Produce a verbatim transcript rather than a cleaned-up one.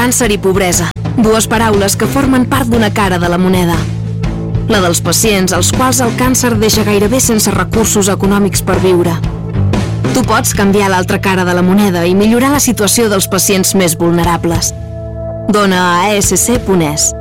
Càncer i pobresa, dues paraules que formen part d'una cara de la moneda. La dels pacients als quals el càncer deixa gairebé sense recursos econòmics per viure. Tu pots canviar l'altra cara de la moneda i millorar la situació dels pacients més vulnerables. Dona a A S C punt es.